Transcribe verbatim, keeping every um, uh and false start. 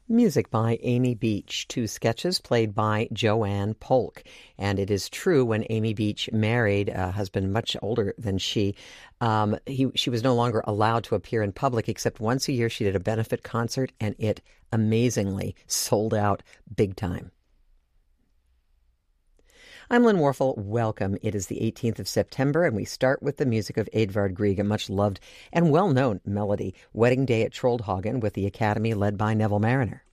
Music by Amy Beach, two sketches played by Joanne Polk. And it is true, when Amy Beach married a husband much older than she, um, he, she was no longer allowed to appear in public, except once a year she did a benefit concert, and it amazingly sold out big time. I'm Lynn Warfel. Welcome. It is the eighteenth of September, and we start with the music of Edvard Grieg, a much-loved and well-known melody, Wedding Day at Troldhagen, with the Academy led by Neville Mariner.